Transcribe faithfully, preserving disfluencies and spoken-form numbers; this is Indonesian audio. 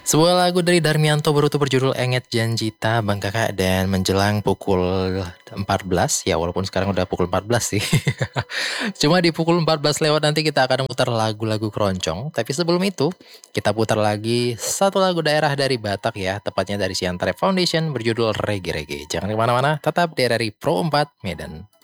Sebuah lagu dari Darmianto Baruto berjudul Enget Janjita Bang Kakak dan menjelang pukul empat belas ya walaupun sekarang udah pukul empat belas sih. Cuma di pukul empat belas lewat nanti kita akan putar lagu-lagu keroncong. Tapi sebelum itu kita putar lagi satu lagu daerah dari Batak ya, tepatnya dari Siantarep Foundation berjudul Regi Regi. Jangan kemana-mana, tetap di R R I Pro empat Medan.